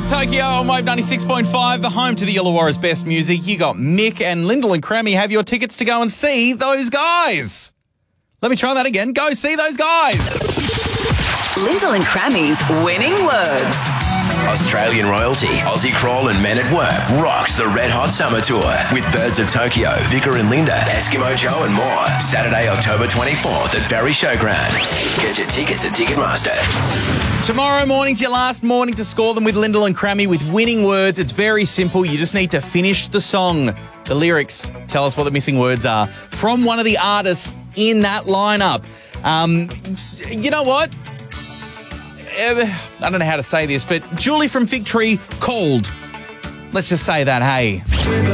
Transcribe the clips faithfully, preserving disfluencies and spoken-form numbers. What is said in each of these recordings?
Birds of Tokyo on Wave ninety-six point five, the home to the Illawarra's best music. You got Mick and Lyndall and Crammy have your tickets to go and see those guys. Let me try that again. Go see those guys. Lyndall and Crammy's winning words. Australian royalty, Aussie Crawl and Men at Work rocks the Red Hot Summer Tour with Birds of Tokyo, Vicar and Linda, Eskimo Joe and more. Saturday, October twenty-fourth at Barry Showground. Get your tickets at Ticketmaster. Tomorrow morning's your last morning to score them with Lyndall and Crammy with winning words. It's very simple. You just need to finish the song. The lyrics tell us what the missing words are from one of the artists in that lineup. Um, you know what? I don't know how to say this, but Julie from Fig Tree called. Let's just say that, hey.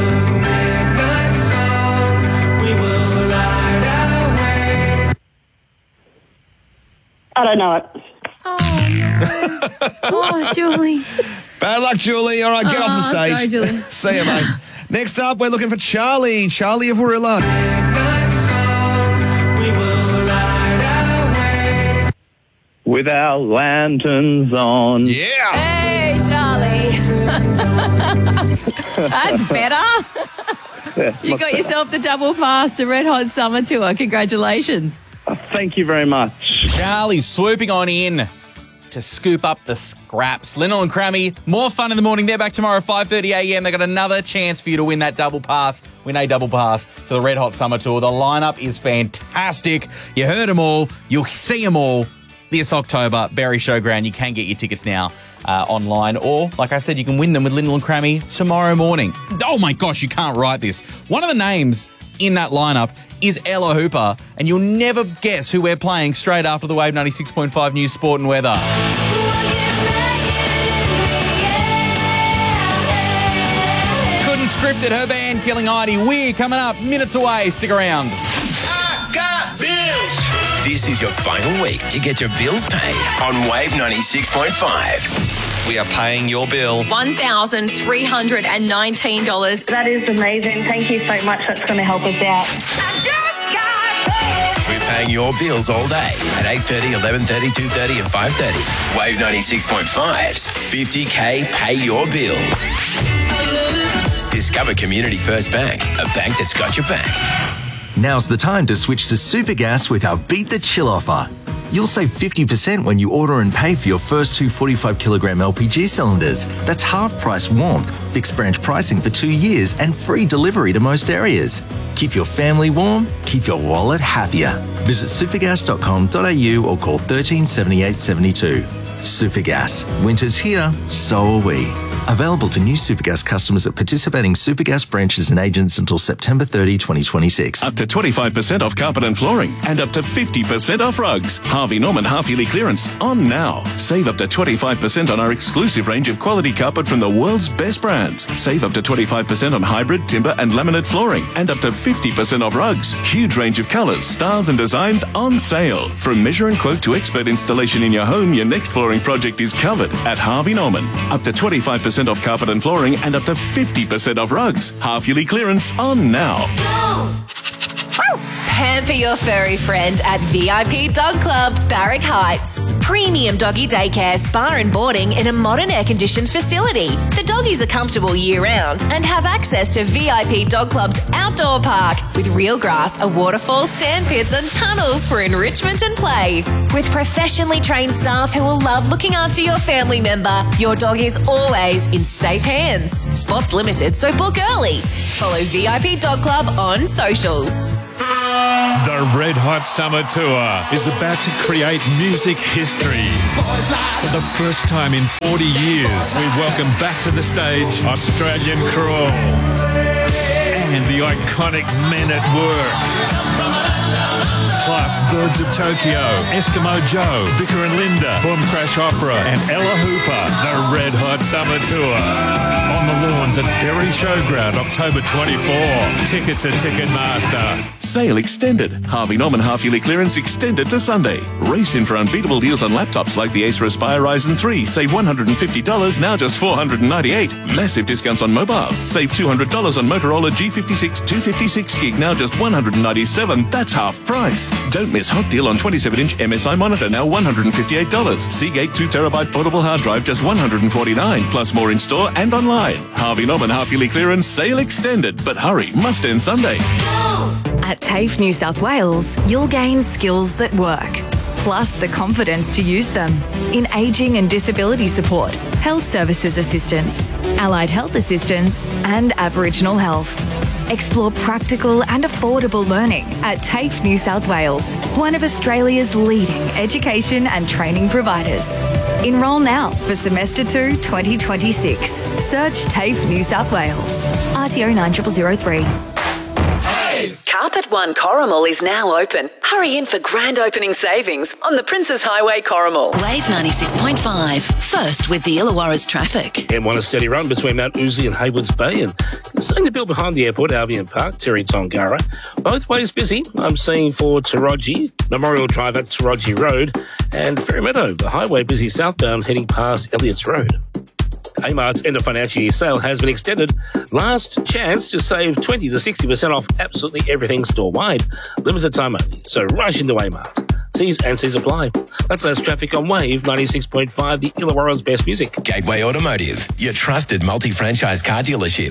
I don't know it. Oh, no. Oh, Julie. Bad luck, Julie. All right, get oh, off the stage. Sorry, Julie. See you, mate. Next up, we're looking for Charlie. Charlie of Warilla. With our lanterns on. Yeah. Hey, Charlie. That's better. You got yourself the double pass to Red Hot Summer Tour. Congratulations. Thank you very much. Charlie's swooping on in to scoop up the scraps. Lyndall and Crammy, more fun in the morning. They're back tomorrow at five thirty a.m. They've got another chance for you to win that double pass, win a double pass for the Red Hot Summer Tour. The lineup is fantastic. You heard them all. You'll see them all this October, Barry Showground. You can get your tickets now uh, online, or, like I said, you can win them with Lyndall and Crammy tomorrow morning. Oh my gosh, you can't write this. One of the names in that lineup is Ella Hooper, and you'll never guess who we're playing straight after the Wave ninety-six point five News Sport and Weather. Couldn't script it, her band Killing Heidi. We're coming up, minutes away. Stick around. I got bills. This is your final week to get your bills paid on Wave ninety-six point five. We are paying your bill. one thousand three hundred nineteen dollars. That is amazing. Thank you so much. That's going to help us out. I just got paid. We're paying your bills all day at eight thirty, eleven thirty, two thirty and five thirty. Wave ninety-six point five's fifty K Pay Your Bills. Discover Community First Bank, a bank that's got your back. Now's the time to switch to Supergas with our Beat the Chill offer. You'll save fifty percent when you order and pay for your first two forty-five kilogram L P G cylinders. That's half price warmth, fixed branch pricing for two years and free delivery to most areas. Keep your family warm, keep your wallet happier. Visit supergas dot com dot a u or call one three seven eight seven two. Supergas. Winter's here, so are we. Available to new Supergas customers at participating Supergas branches and agents until September thirtieth, twenty twenty-six. Up to twenty-five percent off carpet and flooring and up to fifty percent off rugs. Harvey Norman half-yearly clearance on now. Save up to twenty-five percent on our exclusive range of quality carpet from the world's best brands. Save up to twenty-five percent on hybrid, timber and laminate flooring and up to fifty percent off rugs. Huge range of colours, styles and designs on sale. From measure and quote to expert installation in your home, your next flooring project is covered at Harvey Norman. Up to twenty-five percent off carpet and flooring and up to fifty percent off rugs. Half-yearly clearance on now. Pamper your furry friend at V I P Dog Club, Barrack Heights. Premium doggy daycare, spa and boarding in a modern air-conditioned facility. The doggies are comfortable year-round and have access to V I P Dog Club's outdoor park with real grass, a waterfall, sand pits and tunnels for enrichment and play. With professionally trained staff who will love looking after your family member, your dog is always in safe hands. Spots limited, so book early. Follow V I P Dog Club on socials. The Red Hot Summer Tour is about to create music history. For the first time in forty years, we welcome back to the stage Australian Crawl and the iconic Men at Work. Plus Birds of Tokyo, Eskimo Joe, Vicar and Linda, Boom Crash Opera and Ella Hooper. The Red Hot Summer Tour. On the lawns at Berry Showground, October twenty-fourth. Tickets at Ticketmaster. Sale extended. Harvey Norman half-yearly clearance extended to Sunday. Race in for unbeatable deals on laptops like the Acer Aspire Ryzen three. Save one hundred fifty dollars, now just four hundred ninety-eight dollars. Massive discounts on mobiles. Save two hundred dollars on Motorola G fifty-six two fifty-six gig, now just one hundred ninety-seven dollars. That's half price. Don't miss hot deal on twenty-seven inch M S I monitor, now one hundred fifty-eight dollars. Seagate two terabyte portable hard drive, just one hundred forty-nine dollars. Plus Plus more in store and online. Harvey Norman half-yearly clearance sale extended, but hurry, must end Sunday. At TAFE New South Wales, you'll gain skills that work, plus the confidence to use them in ageing and disability support, health services assistance, allied health assistance, and Aboriginal health. Explore practical and affordable learning at TAFE New South Wales, one of Australia's leading education and training providers. Enrol now for semester two twenty twenty-six. Search TAFE New South Wales. R T O nine zero zero zero three. Carpet One Corrimal is now open. Hurry in for grand opening savings on the Princes Highway Corrimal. Wave ninety-six point five. First with the Illawarra's traffic. M one a steady run between Mount Uzi and Haywoods Bay, and seeing the bill behind the airport, Albion Park, Terry Tongara. Both ways busy. I'm seeing for Taraji, Memorial Drive at Taraji Road, and Ferry Meadow, the highway busy southbound heading past Elliott's Road. Amart's end of financial year sale has been extended. Last chance to save twenty to sixty percent off absolutely everything store-wide. Limited time only, so rush into Amart. T's and C's apply. That's less traffic on Wave ninety-six point five, the Illawarra's best music. Gateway Automotive, your trusted multi-franchise car dealership.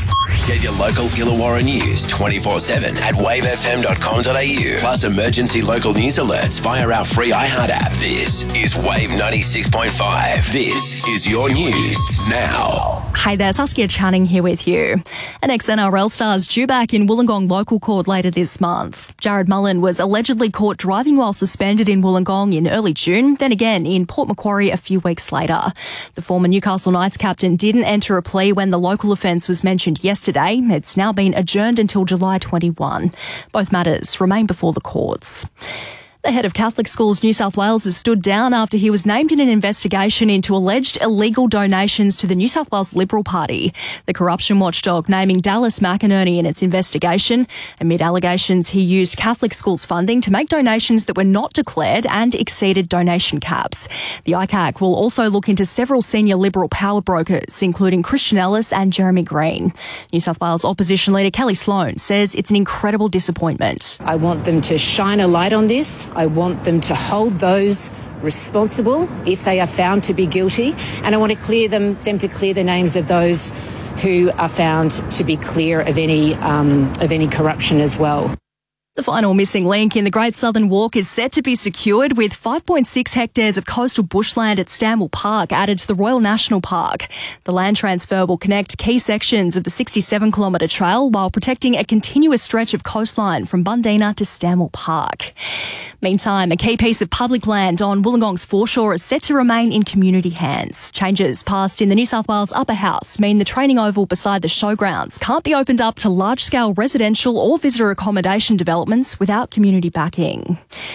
Get your local Illawarra news twenty-four seven at wave f m dot com dot a u. Plus emergency local news alerts via our free iHeart app. This is Wave ninety-six point five. This is your news now. Hey there, Saskia Channing here with you. An ex-N R L star is due back in Wollongong local court later this month. Jared Mullen was allegedly caught driving while suspended in Wollongong in early June, then again in Port Macquarie a few weeks later. The former Newcastle Knights captain didn't enter a plea when the local offence was mentioned yesterday. It's now been adjourned until July twenty-first. Both matters remain before the courts. The head of Catholic Schools New South Wales has stood down after he was named in an investigation into alleged illegal donations to the New South Wales Liberal Party. The corruption watchdog naming Dallas McInerney in its investigation amid allegations he used Catholic schools funding to make donations that were not declared and exceeded donation caps. The I C A C will also look into several senior Liberal power brokers, including Christian Ellis and Jeremy Green. New South Wales opposition leader Kelly Sloan says it's an incredible disappointment. I want them to shine a light on this. I want them to hold those responsible if they are found to be guilty, and I want to clear them, them to clear the names of those who are found to be clear of any um, of any corruption as well. The final missing link in the Great Southern Walk is set to be secured, with five point six hectares of coastal bushland at Stanwell Park added to the Royal National Park. The land transfer will connect key sections of the sixty-seven kilometre trail while protecting a continuous stretch of coastline from Bundeena to Stanwell Park. Meantime, a key piece of public land on Wollongong's foreshore is set to remain in community hands. Changes passed in the New South Wales Upper House mean the training oval beside the showgrounds can't be opened up to large-scale residential or visitor accommodation developments without community backing.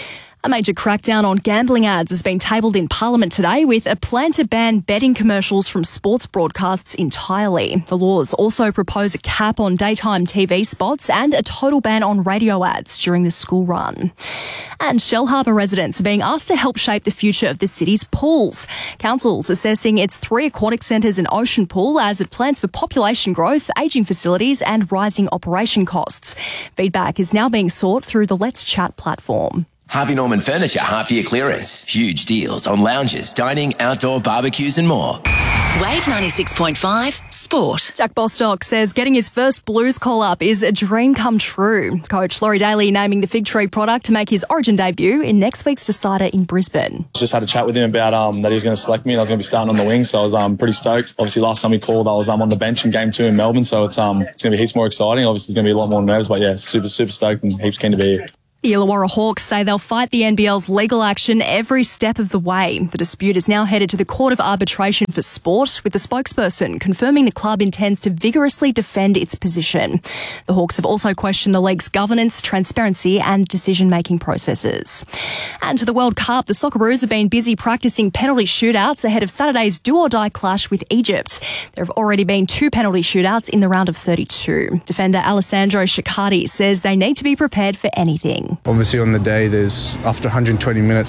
A major crackdown on gambling ads has been tabled in Parliament today, with a plan to ban betting commercials from sports broadcasts entirely. The laws also propose a cap on daytime T V spots and a total ban on radio ads during the school run. And Shellharbour residents are being asked to help shape the future of the city's pools. Council's assessing its three aquatic centres and ocean pool as it plans for population growth, ageing facilities and rising operation costs. Feedback is now being sought through the Let's Chat platform. Harvey Norman Furniture half-year clearance. Huge deals on lounges, dining, outdoor barbecues and more. Wave ninety-six point five Sport. Jack Bostock says getting his first Blues call-up is a dream come true. Coach Laurie Daly naming the Fig Tree product to make his Origin debut in next week's decider in Brisbane. Just had a chat with him about um, that he was going to select me and I was going to be starting on the wing, so I was um, pretty stoked. Obviously, last time we called, I was um, on the bench in game two in Melbourne, so it's um, it's going to be heaps more exciting. Obviously, there's going to be a lot more nerves, but yeah, super, super stoked and heaps keen to be here. The Illawarra Hawks say they'll fight the N B L's legal action every step of the way. The dispute is now headed to the Court of Arbitration for Sport, with the spokesperson confirming the club intends to vigorously defend its position. The Hawks have also questioned the league's governance, transparency and decision-making processes. And to the World Cup, the Socceroos have been busy practising penalty shootouts ahead of Saturday's do-or-die clash with Egypt. There have already been two penalty shootouts in the round of thirty-two. Defender Alessandro Shikati says they need to be prepared for anything. Obviously on the day, there's after one hundred twenty minutes